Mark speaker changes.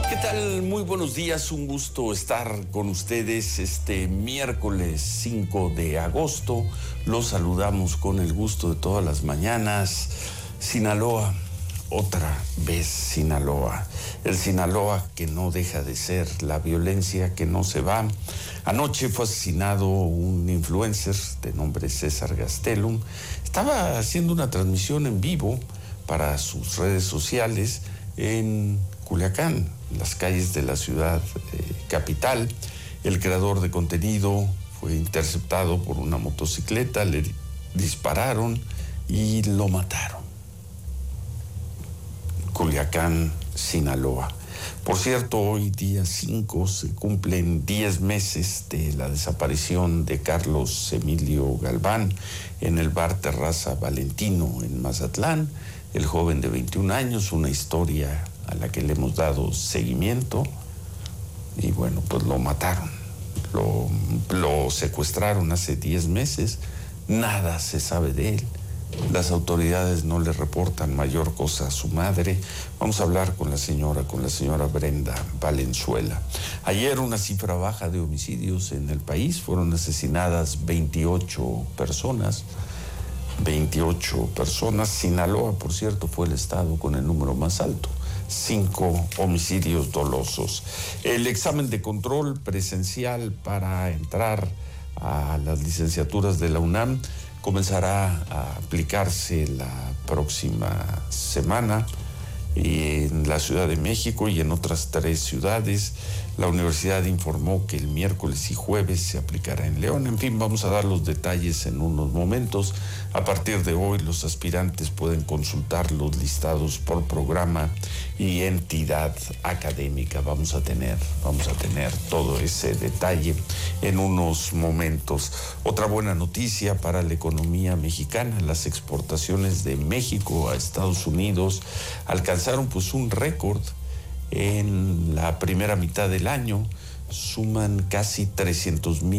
Speaker 1: ¿Qué tal? Muy buenos días, un gusto estar con ustedes este miércoles 5 de agosto. Los saludamos con el gusto de todas las mañanas. Sinaloa, otra vez Sinaloa. El Sinaloa que no deja de ser, la violencia que no se va. Anoche fue asesinado un influencer de nombre César Gastelum. Estaba haciendo una transmisión en vivo para sus redes sociales en Culiacán, las calles de la ciudad capital. El creador de contenido fue interceptado por una motocicleta, le dispararon y lo mataron. Culiacán, Sinaloa. Por cierto, hoy día 5 se cumplen 10 meses de la desaparición de Carlos Emilio Galván en el bar Terraza Valentino en Mazatlán. El joven de 21 años, una historia a la que le hemos dado seguimiento. Y bueno, pues lo mataron, lo secuestraron hace 10 meses. Nada se sabe de él. Las autoridades no le reportan mayor cosa a su madre. Vamos a hablar con la señora Brenda Valenzuela. Ayer una cifra baja de homicidios en el país. Fueron asesinadas 28 personas. 28 personas. Sinaloa, por cierto, fue el estado con el número más alto. 5 homicidios dolosos. El examen de control presencial para entrar a las licenciaturas de la UNAM comenzará a aplicarse la próxima semana en la Ciudad de México y en otras 3 ciudades. La universidad informó que el miércoles y jueves se aplicará en León. En fin, vamos a dar los detalles en unos momentos. A partir de hoy, los aspirantes pueden consultar los listados por programa y entidad académica. Vamos a tener todo ese detalle en unos momentos. Otra buena noticia para la economía mexicana: las exportaciones de México a Estados Unidos alcanzaron pues un récord en la primera mitad del año. Suman casi 300,000